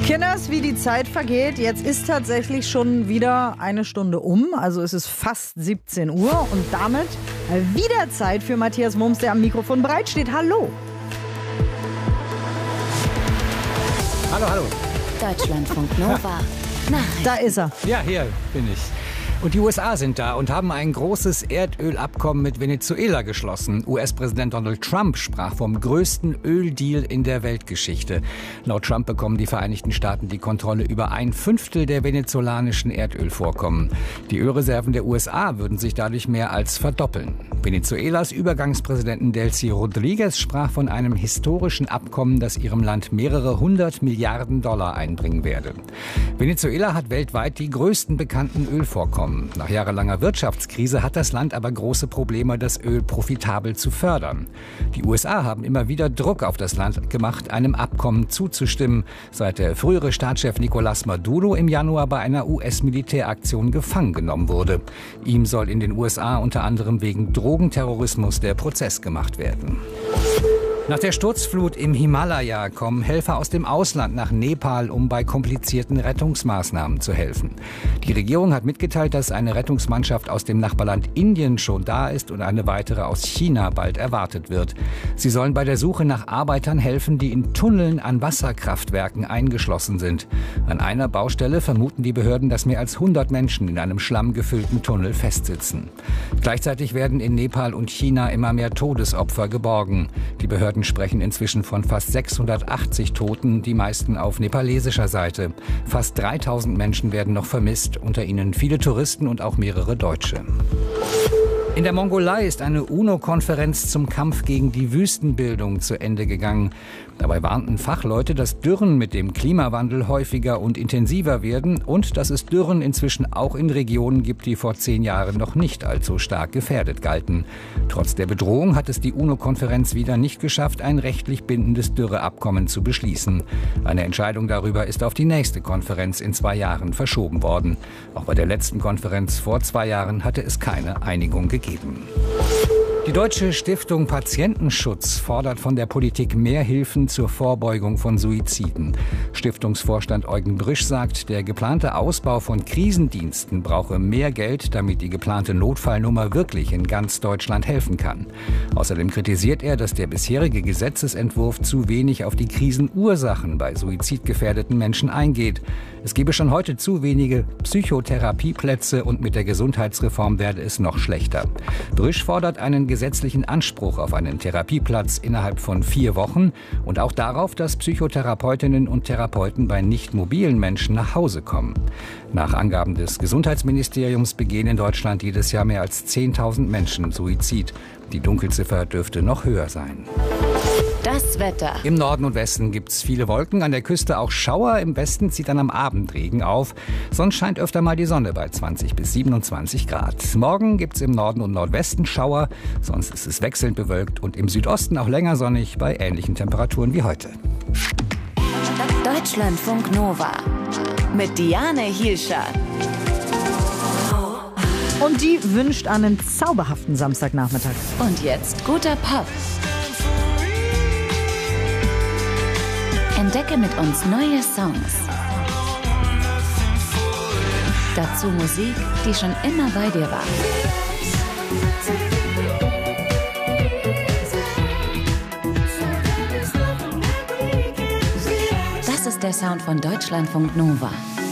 Kinders, wie die Zeit vergeht. Jetzt ist tatsächlich schon wieder eine Stunde um. Also es ist fast 17 Uhr und damit wieder Zeit für Matthias Mums, der am Mikrofon bereitsteht. Hallo. Hallo. Deutschlandfunk Nova. Da ist er. Ja, hier bin ich. Und die USA sind da und haben ein großes Erdölabkommen mit Venezuela geschlossen. US-Präsident Donald Trump sprach vom größten Öldeal in der Weltgeschichte. Laut Trump bekommen die Vereinigten Staaten die Kontrolle über 1/5 der venezolanischen Erdölvorkommen. Die Ölreserven der USA würden sich dadurch mehr als verdoppeln. Venezuelas Übergangspräsidentin Delcy Rodriguez sprach von einem historischen Abkommen, das ihrem Land mehrere 100 Milliarden Dollar einbringen werde. Venezuela hat weltweit die größten bekannten Ölvorkommen. Nach jahrelanger Wirtschaftskrise hat das Land aber große Probleme, das Öl profitabel zu fördern. Die USA haben immer wieder Druck auf das Land gemacht, einem Abkommen zuzustimmen, seit der frühere Staatschef Nicolás Maduro im Januar bei einer US-Militäraktion gefangen genommen wurde. Ihm soll in den USA unter anderem wegen Drogenterrorismus der Prozess gemacht werden. Nach der Sturzflut im Himalaya kommen Helfer aus dem Ausland nach Nepal, um bei komplizierten Rettungsmaßnahmen zu helfen. Die Regierung hat mitgeteilt, dass eine Rettungsmannschaft aus dem Nachbarland Indien schon da ist und eine weitere aus China bald erwartet wird. Sie sollen bei der Suche nach Arbeitern helfen, die in Tunneln an Wasserkraftwerken eingeschlossen sind. An einer Baustelle vermuten die Behörden, dass mehr als 100 Menschen in einem schlammgefüllten Tunnel festsitzen. Gleichzeitig werden in Nepal und China immer mehr Todesopfer geborgen. Die Behörden sprechen inzwischen von fast 680 Toten, die meisten auf nepalesischer Seite. Fast 3000 Menschen werden noch vermisst, unter ihnen viele Touristen und auch mehrere Deutsche. In der Mongolei ist eine UNO-Konferenz zum Kampf gegen die Wüstenbildung zu Ende gegangen. Dabei warnten Fachleute, dass Dürren mit dem Klimawandel häufiger und intensiver werden und dass es Dürren inzwischen auch in Regionen gibt, die vor 10 Jahren noch nicht allzu stark gefährdet galten. Trotz der Bedrohung hat es die UNO-Konferenz wieder nicht geschafft, ein rechtlich bindendes Dürreabkommen zu beschließen. Eine Entscheidung darüber ist auf die nächste Konferenz in 2 Jahren verschoben worden. Auch bei der letzten Konferenz vor 2 Jahren hatte es keine Einigung gegeben. Die Deutsche Stiftung Patientenschutz fordert von der Politik mehr Hilfen zur Vorbeugung von Suiziden. Stiftungsvorstand Eugen Brisch sagt, der geplante Ausbau von Krisendiensten brauche mehr Geld, damit die geplante Notfallnummer wirklich in ganz Deutschland helfen kann. Außerdem kritisiert er, dass der bisherige Gesetzesentwurf zu wenig auf die Krisenursachen bei suizidgefährdeten Menschen eingeht. Es gebe schon heute zu wenige Psychotherapieplätze und mit der Gesundheitsreform werde es noch schlechter. Brisch fordert einen gesetzlichen Anspruch auf einen Therapieplatz innerhalb von 4 Wochen und auch darauf, dass Psychotherapeutinnen und Therapeuten bei nicht mobilen Menschen nach Hause kommen. Nach Angaben des Gesundheitsministeriums begehen in Deutschland jedes Jahr mehr als 10.000 Menschen Suizid. Die Dunkelziffer dürfte noch höher sein. Das Wetter. Im Norden und Westen gibt's viele Wolken, an der Küste auch Schauer. Im Westen zieht dann am Abend Regen auf. Sonst scheint öfter mal die Sonne bei 20 bis 27 Grad. Morgen gibt's im Norden und Nordwesten Schauer. Sonst ist es wechselnd bewölkt und im Südosten auch länger sonnig bei ähnlichen Temperaturen wie heute. Deutschlandfunk Nova mit Diane Hielscher. Und die wünscht einen zauberhaften Samstagnachmittag. Und jetzt guter Pop. Entdecke mit uns neue Songs. Dazu Musik, die schon immer bei dir war. Das ist der Sound von Deutschlandfunk Nova.